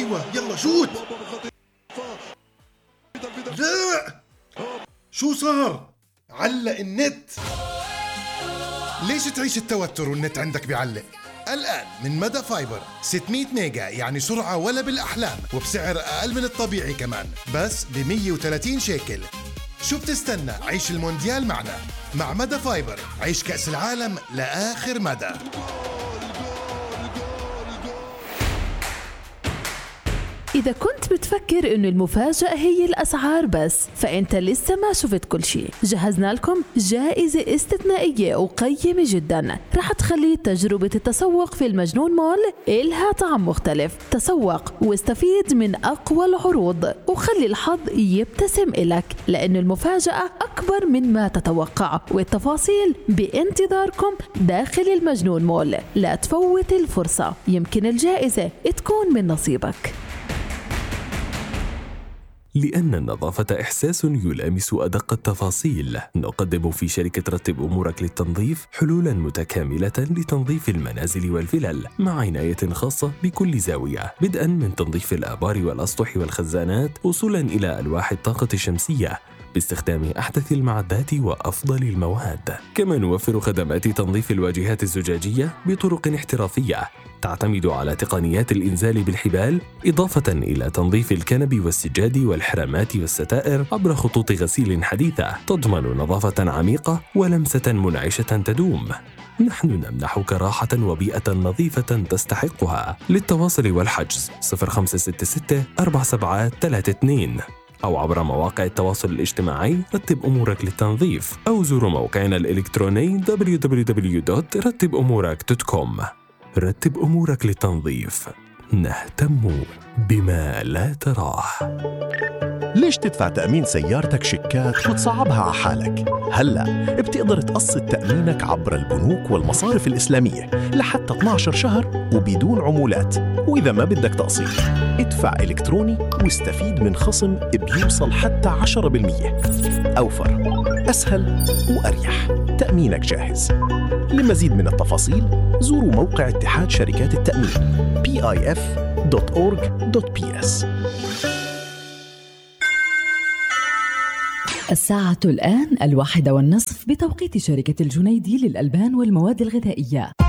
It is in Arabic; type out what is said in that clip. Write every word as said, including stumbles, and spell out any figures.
ايوه يلا شوت. لا شو صار؟ علق النت. ليش تعيش التوتر والنت عندك بيعلق؟ الآن من مدى فايبر ستمية ميجا، يعني سرعة ولا بالأحلام، وبسعر أقل من الطبيعي كمان، بس ب مية وثلاثين شيكل. شو بتستنى؟ عيش المونديال معنا. مع مدى فايبر عيش كأس العالم لآخر مدى. إذا كنت بتفكر إنه المفاجأة هي الأسعار بس، فأنت لسه ما شفت كل شيء. جهزنا لكم جائزة استثنائية وقيمة جدا رح تخلي تجربة التسوق في المجنون مول إلها طعم مختلف. تسوق واستفيد من أقوى العروض وخلي الحظ يبتسم إلك، لأن المفاجأة أكبر من ما تتوقع، والتفاصيل بانتظاركم داخل المجنون مول. لا تفوت الفرصة، يمكن الجائزة تكون من نصيبك. لأن النظافة إحساس يلامس أدق التفاصيل، نقدم في شركة رتب أمورك للتنظيف حلولاً متكاملة لتنظيف المنازل والفلل، مع عناية خاصة بكل زاوية، بدءاً من تنظيف الآبار والأسطح والخزانات، وصولاً إلى ألواح الطاقة الشمسية باستخدام أحدث المعدات وأفضل المواد. كما نوفر خدمات تنظيف الواجهات الزجاجية بطرق احترافية تعتمد على تقنيات الإنزال بالحبال، إضافة إلى تنظيف الكنب والسجاد والحرامات والستائر عبر خطوط غسيل حديثة تضمن نظافة عميقة ولمسة منعشة تدوم. نحن نمنحك راحة وبيئة نظيفة تستحقها. للتواصل والحجز صفر خمسة ستة ستة أربعة سبعة ثلاثة اثنين أو عبر مواقع التواصل الاجتماعي رتب أمورك للتنظيف، أو زوروا موقعنا الإلكتروني دبليو دبليو دبليو دوت رتب أمورك دوت كوم. رتب أمورك للتنظيف، نهتم بما لا تراه. ليش تدفع تأمين سيارتك شيكات وتصعبها على حالك؟ هلأ بتقدر تقسط تأمينك عبر البنوك والمصارف الإسلامية لحتى اثني عشر شهر وبدون عمولات. وإذا ما بدك تقسيط ادفع إلكتروني واستفيد من خصم بيوصل حتى عشرة بالمية. أوفر، أسهل وأريح. تأمينك جاهز. لمزيد من التفاصيل زوروا موقع اتحاد شركات التأمين بي آي إف دوت أورج دوت بي إس. الساعة الآن الواحدة والنصف بتوقيت شركة الجنيدي للألبان والمواد الغذائية.